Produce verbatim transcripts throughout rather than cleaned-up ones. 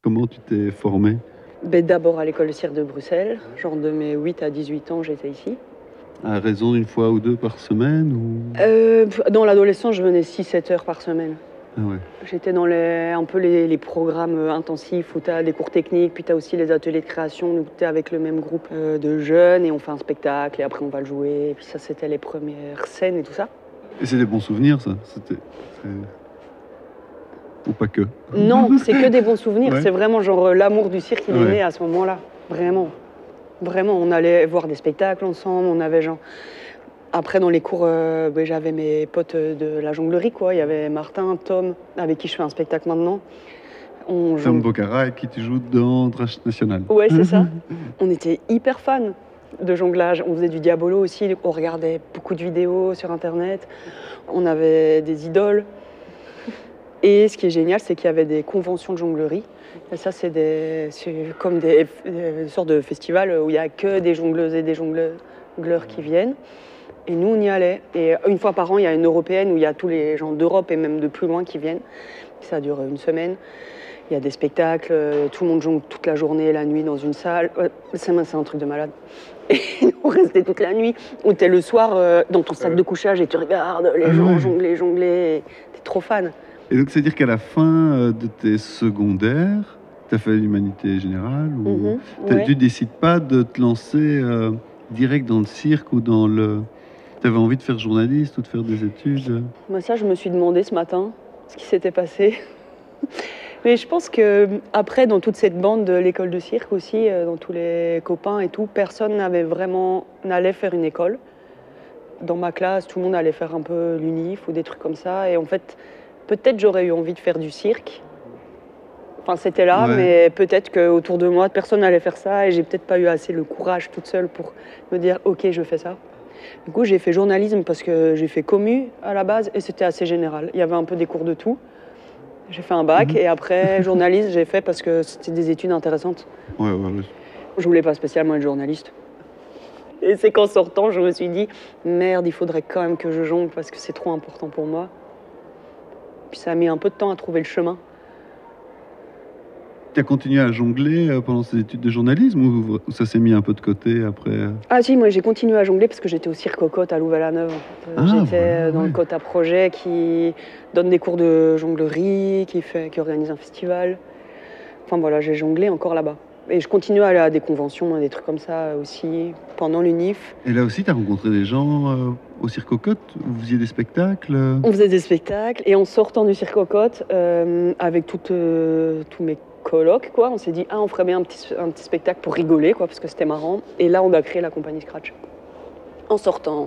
Comment tu t'es formée? Ben, d'abord à l'école de cirque de Bruxelles, genre de mes huit à dix-huit ans, j'étais ici. À raison d'une fois ou deux par semaine ou? Heu, dans l'adolescence, je venais six sept heures par semaine. Ah ouais. J'étais dans les un peu les les programmes, heu, intensifs où tu as des cours techniques, puis tu as aussi les ateliers de création où tu es avec le même groupe, heu, de jeunes et on fait un spectacle et après on va le jouer et puis ça, c'était les premières scènes et tout ça. Et c'est des bons souvenirs ça? C'était c'est ou pas que? Non, c'est que des bons souvenirs. Ouais. C'est vraiment genre, heu, l'amour du cirque, il est Ouais. né à ce moment-là, vraiment. Vraiment, on allait voir des spectacles ensemble, on avait genre après dans les cours, heu, beh, j'avais mes potes, heu, de la jonglerie quoi. Il y avait Martin, Tom, avec qui je fais un spectacle maintenant. On Tom jongle Bocara avec qui tu joues dans Drache National. Ouais, c'est ça. On était hyper fans de jonglage. On faisait du diabolo aussi, on regardait beaucoup de vidéos sur internet. On avait des idoles. Et ce qui est génial, c'est qu'il y avait des conventions de jonglerie. Et ça, c'est des c'est comme des f des sortes de festivals où il y a que des jongleuses et des jongleurs qui viennent. Et nous, on y allait. Et une fois par an, il y a une européenne où il y a tous les gens d'Europe et même de plus loin qui viennent. Ça dure une semaine. Il y a des spectacles, tout le monde jongle toute la journée et la nuit dans une salle. C'est un truc de malade. Et on restait toute la nuit. Ou t'es le soir euh, dans ton sac de couchage et tu regardes les Ah gens ouais. jongler, jongler. T'es trop fan. Et donc, c'est-à-dire qu'à la fin de tes secondaires, tu as fait l'humanité générale ou Mmh, tu ouais. tu décides pas de te lancer euh, direct dans le cirque ou dans le... Tu avais envie de faire journaliste ou de faire des études? Moi, ça, je me suis demandé ce matin ce qui s'était passé. Mais je pense qu'après, dans toute cette bande de l'école de cirque aussi, euh, dans tous les copains et tout, personne n'avait vraiment n'allait faire une école. Dans ma classe, tout le monde allait faire un peu l'unif ou des trucs comme ça. Et en fait, peut-être j'aurais eu envie de faire du cirque. Enfin, c'était là, Ouais. mais peut-être qu'autour de moi, personne n'allait faire ça et j'ai peut-être pas eu assez le courage toute seule pour me dire « Ok, je fais ça ». Du coup, j'ai fait journalisme parce que j'ai fait commu à la base et c'était assez général. Il y avait un peu des cours de tout. J'ai fait un bac Mhm. et après, journalisme, j'ai fait parce que c'était des études intéressantes. Ouais, ouais, ouais. Je voulais pas spécialement être journaliste. Et c'est qu'en sortant, je me suis dit « Merde, il faudrait quand même que je jongle parce que c'est trop important pour moi ». Puis ça a mis un peu de temps à trouver le chemin. Tu as continué à jongler pendant ces études de journalisme ou ça s'est mis un peu de côté après? Ah si, moi j'ai continué à jongler parce que j'étais au cirque aux Côtes à Louvain-la-Neuve. En fait. Ah, j'étais voilà, dans ouais. le Côte à Projet qui donne des cours de jonglerie, qui, fait, qui organise un festival. Enfin voilà, j'ai jonglé encore là-bas. Et je continue à aller à des conventions, des trucs comme ça aussi, pendant l'UNIF. Et là aussi, tu as rencontré des gens euh, au Cirque aux Côtes? Vous faisiez des spectacles? On faisait des spectacles et en sortant du cirque aux Côtes, euh, avec toutes, euh, tous mes colocs, quoi, on s'est dit ah, on ferait bien un petit, un petit spectacle pour rigoler, quoi, parce que c'était marrant. Et là, on a créé la compagnie Scratch. En sortant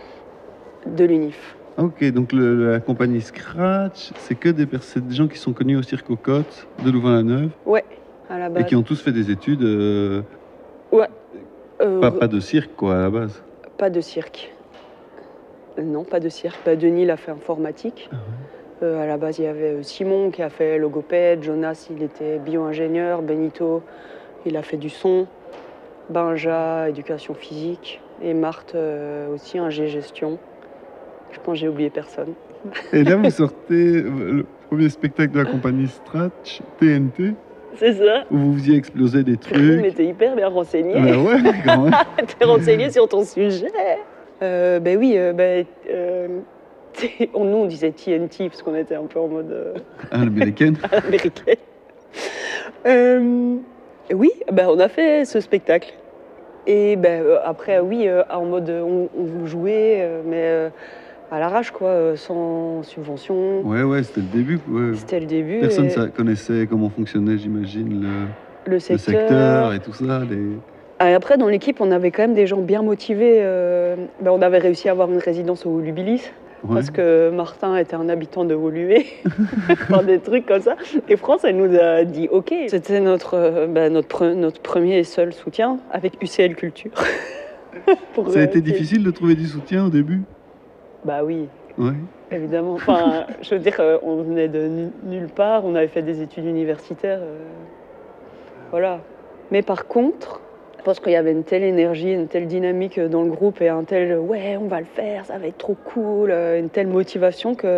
de l'UNIF. Ok, donc le, la compagnie Scratch, c'est que des, c'est des gens qui sont connus au Cirque aux Côtes de Louvain-la-Neuve? Ouais, à la base. Et qui ont tous fait des études euh, Ouais. Euh, pas, pas de cirque, quoi, à la base? Pas de cirque. Non, pas de cirque. Bah, Denis, il a fait informatique. Ah ouais. Euh, à la base, il y avait Simon qui a fait logopède, Jonas, il était bio-ingénieur, Benito, il a fait du son, Benja, éducation physique, et Marthe euh, aussi, ingé gestion. Je pense que j'ai oublié personne. Et là, vous sortez le premier spectacle de la compagnie Scratch, T N T. C'est ça. Où vous faisiez exploser des trucs. Mais t'es hyper bien renseigné. Bah ouais, quand même. T'es renseigné sur ton sujet. Euh, ben oui, euh, ben, euh, on, nous on disait T N T parce qu'on était un peu en mode euh, à l'américaine. à l'américaine. Euh, oui, ben on a fait ce spectacle. Et ben euh, après oui, euh, en mode on, on jouait, euh, mais euh, à l'arrache quoi, euh, sans subvention. Ouais, ouais, c'était le début. Ouais. C'était le début. Personne et... ne connaissait comment fonctionnait, j'imagine, le, le, secteur. le secteur et tout ça. Les... Et après, dans l'équipe, on avait quand même des gens bien motivés. Euh, ben, on avait réussi à avoir une résidence au Volubilis, ouais. Parce que Martin était un habitant de Woluwe, enfin, des trucs comme ça. Et France, elle nous a dit OK. C'était notre, ben, notre, pre- notre premier et seul soutien avec U C L Culture. Pour ça a été difficile de trouver du soutien au début? Bah oui. Ouais. Évidemment. Enfin, je veux dire, on venait de nulle part, on avait fait des études universitaires. Euh, voilà. Mais par contre, parce qu'il y avait une telle énergie, une telle dynamique dans le groupe et un tel « ouais, on va le faire, ça va être trop cool », une telle motivation que